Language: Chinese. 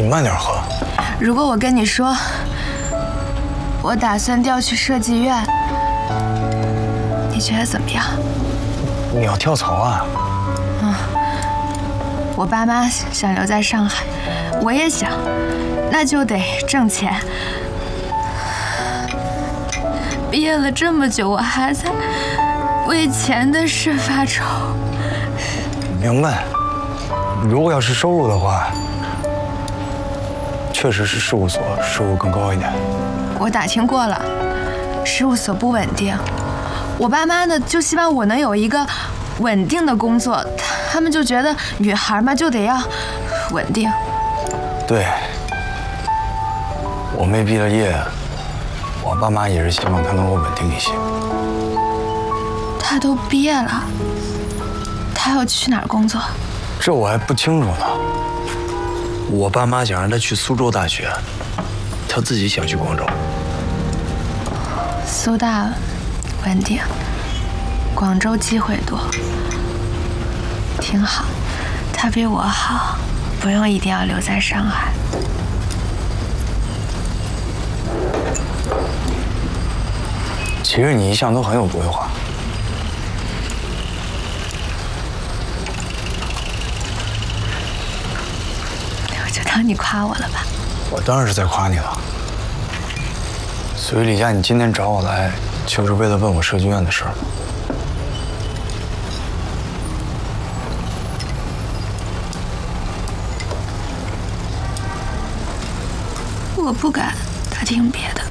你慢点喝。 如果我跟你说，我打算调去设计院，你觉得怎么样？ 你要跳槽啊？ 我爸妈想留在上海，我也想，那就得挣钱。毕业了这么久，我还在为钱的事发愁。 明白。如果要是收入的话，确实是事务所收入更高一点。 我打听过了，事务所不稳定。我爸妈呢，就希望我能有一个稳定的工作，他们就觉得女孩嘛就得要稳定。 对，我妹毕了业，我爸妈也是希望她能够稳定一些。 她都毕业了，她要去哪儿工作？ 这我还不清楚呢。我爸妈想让她去苏州大学，她自己想去广州。 苏大稳定，广州机会多，挺好。她比我好，不用一定要留在上海。 其实你一向都很有规划。 我就当你夸我了吧。 我当然是在夸你了。所以李佳，你今天找我来，就是为了问我设计院的事儿吗？ 我不敢打听别的。